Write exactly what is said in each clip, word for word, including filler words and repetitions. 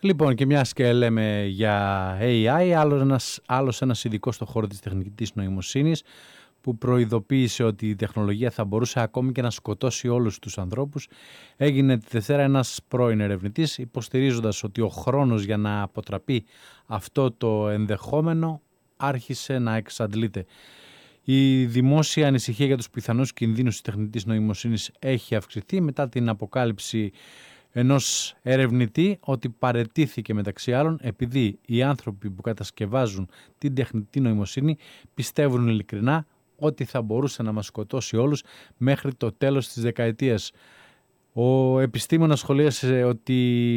Λοιπόν, και μιας και λέμε για έι άι, άλλος ένας, άλλος ένας ειδικός στον χώρο της τεχνητής νοημοσύνης που προειδοποίησε ότι η τεχνολογία θα μπορούσε ακόμη και να σκοτώσει όλους τους ανθρώπους, έγινε τη Δευτέρα ένας πρώην ερευνητής, υποστηρίζοντας ότι ο χρόνος για να αποτραπεί αυτό το ενδεχόμενο άρχισε να εξαντλείται. Η δημόσια ανησυχία για τους πιθανούς κινδύνους της τεχνητής νοημοσύνης έχει αυξηθεί μετά την αποκάλυψη ενός ερευνητή ότι παραιτήθηκε μεταξύ άλλων επειδή οι άνθρωποι που κατασκευάζουν την τεχνητή νοημοσύνη πιστεύουν ειλικρινά ότι θα μπορούσε να μας σκοτώσει όλους μέχρι το τέλος της δεκαετίας. Ο επιστήμονας σχολίασε ότι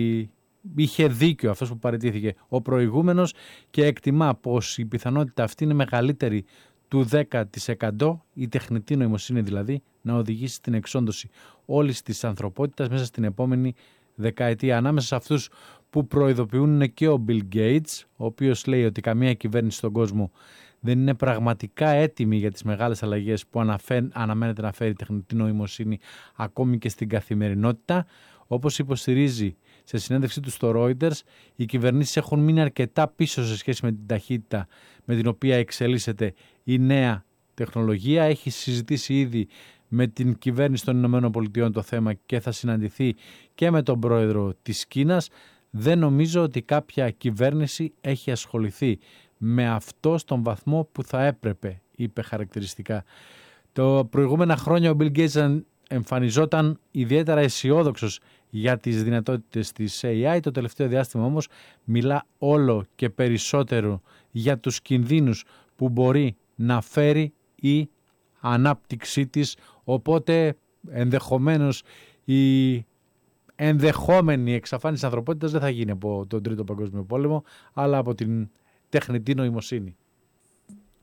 είχε δίκιο αυτός που παραιτήθηκε ο προηγούμενος και εκτιμά πως η πιθανότητα αυτή είναι μεγαλύτερη του δέκα τοις εκατό, η τεχνητή νοημοσύνη δηλαδή, να οδηγήσει στην εξόντωση όλης της ανθρωπότητας μέσα στην επόμενη δεκαετία. Ανάμεσα σε αυτούς που προειδοποιούν είναι και ο Bill Gates, ο οποίος λέει ότι καμία κυβέρνηση στον κόσμο δεν είναι πραγματικά έτοιμη για τις μεγάλες αλλαγές που αναφέ, αναμένεται να φέρει η τεχνητή νοημοσύνη ακόμη και στην καθημερινότητα. Όπως υποστηρίζει σε συνέντευξή του στο Reuters, οι κυβερνήσεις έχουν μείνει αρκετά πίσω σε σχέση με την ταχύτητα με την οποία εξελίσσεται η νέα τεχνολογία. Έχει συζητήσει ήδη με την κυβέρνηση των Ηνωμένων Πολιτειών το θέμα και θα συναντηθεί και με τον πρόεδρο της Κίνας. Δεν νομίζω ότι κάποια κυβέρνηση έχει ασχοληθεί με αυτό στον βαθμό που θα έπρεπε, είπε χαρακτηριστικά. Το προηγούμενα χρόνια ο Bill Gates εμφανιζόταν ιδιαίτερα αισιόδοξος για τις δυνατότητες της έι άι. Το τελευταίο διάστημα όμως μιλά όλο και περισσότερο για τους κινδύνους που μπορεί να φέρει η ανάπτυξή της, οπότε ενδεχομένως η ενδεχόμενη εξαφάνιση της ανθρωπότητας δεν θα γίνει από τον Τρίτο Παγκόσμιο Πόλεμο, αλλά από την τεχνητή νοημοσύνη.